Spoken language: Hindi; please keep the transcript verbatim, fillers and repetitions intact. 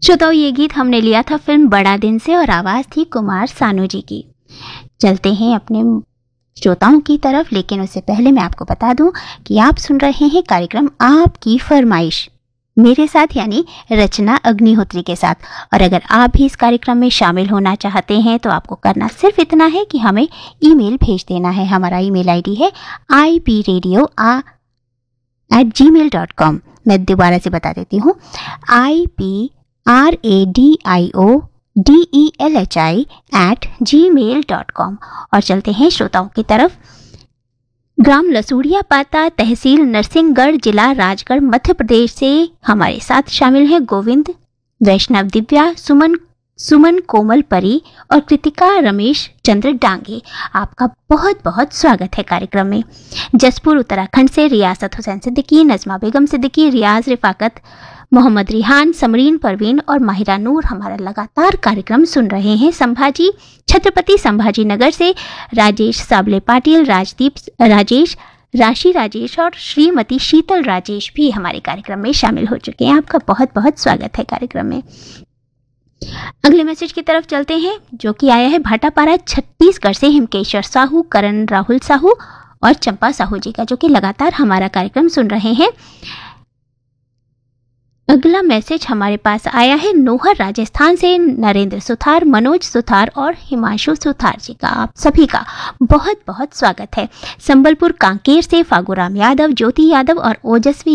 श्रोताओं, ये गीत हमने लिया था फिल्म बड़ा दिन से और आवाज़ थी कुमार सानू जी की। चलते हैं अपने श्रोताओं की तरफ, लेकिन उससे पहले मैं आपको बता दूं कि आप सुन रहे हैं कार्यक्रम आपकी फरमाइश मेरे साथ, यानी रचना अग्निहोत्री के साथ। और अगर आप भी इस कार्यक्रम में शामिल होना चाहते हैं तो आपको करना सिर्फ इतना है कि हमें ईमेल भेज देना है। हमारा ईमेल आईडी है I P radio at ji mail dot com. मैं दोबारा से बता देती हूँ, I P R A D I O D E L H I eight ji mail dot com. और चलते हैं श्रोताओं की तरफ। ग्राम लसूड़िया पाता, तहसील नरसिंहगढ़, जिला राजगढ़, मध्य प्रदेश से हमारे साथ शामिल हैं गोविंद, वैष्णव, दिव्या, सुमन सुमन कोमल परी और कृतिका रमेश चंद्र डांगे। आपका बहुत बहुत स्वागत है कार्यक्रम में। जसपुर उत्तराखंड से रियासत हुसैन सिद्दीकी, नजमा बेगम सिद्दीकी, रियाज रिफाकत, मोहम्मद रिहान, समरीन परवीन और माहिरा नूर हमारा लगातार कार्यक्रम सुन रहे हैं। संभाजी छत्रपति संभाजी नगर से राजेश साबले पाटिल, राजदीप राजेश, राशि राजेश और श्रीमती शीतल राजेश भी हमारे कार्यक्रम में शामिल हो चुके हैं। आपका बहुत बहुत स्वागत है कार्यक्रम में। अगले मैसेज की तरफ चलते हैं, जो कि आया है भाटापारा छत्तीसगढ़ से हिमकेश्वर साहू, करण राहुल साहू और चंपा साहू जी का, जो कि लगातार हमारा कार्यक्रम सुन रहे हैं। अगला मैसेज हमारे पास आया है नोहर राजस्थान से नरेंद्र सुथार, मनोज सुथार और हिमांशु सुथार जी का। आप सभी का बहुत बहुत स्वागत है। संबलपुर कांकेर से फागुराम यादव, ज्योति यादव और ओजस्वी